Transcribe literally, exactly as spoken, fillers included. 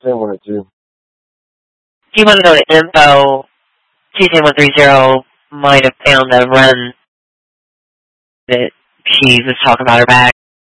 ten one two. Do you want to go to info? two ten one three zero might have found a run that she was talking about her back.